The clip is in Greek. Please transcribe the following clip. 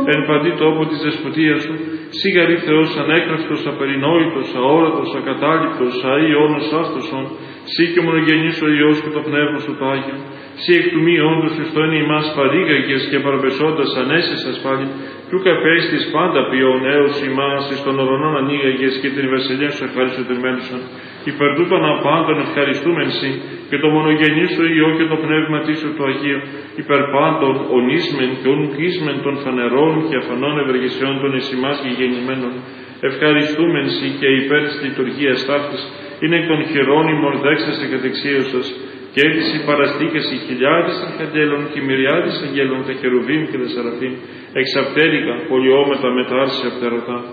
εν παντή τόπο της δεσποτείας σου, σύ γαρή Θεός ανέκραστος, απερινόητος, αόρατος, ακατάληπτος, αΐωνος άφθοσον, σύ και μονογενής ο Υιός και το Πνεύμα σου το Άγιο, σύ εκ του μη όντως εις το εν ημάς παρήγαγες και παραπεσόντας ανέσυσας πάλι, κι ούκ απέστης πάντα ποιόν έως ημάς εις των ορονών ανοίγαγες και την βασιλεία σου ευχαριστοτημένουσαν. Υπέρ τούτων απάντων ευχαριστούμεν σοι και το μονογενή σου Υιό και το Πνεύμα σου το Αγίο, υπέρ πάντων ονίσμεν και ονουκίσμεν των φανερών και αφανών ευεργεσιών των εις ημάς γηγεννημένων. Ευχαριστούμεν σοι και υπέρ της λειτουργίας ταύτης, είναι εκ των χειρών ημών δέξασε κατεξίωσας, και έτσι παραστήκες οι χιλιάδες αρχαγγέλων και μυριάδες αγγέλων, τα χερουβίμ και τα σεραφείμ, εξαπτέρικα πολιόμετα με τα άρσια φτερωτά.